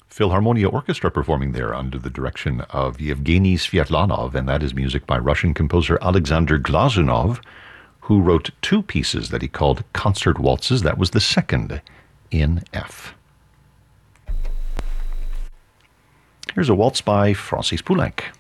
Philharmonia Orchestra performing there under the direction of Yevgeny Sviatlanov, and that is music by Russian composer Alexander Glazunov, who wrote two pieces that he called concert waltzes. That was the second in F. Here's a waltz by Francis Poulenc.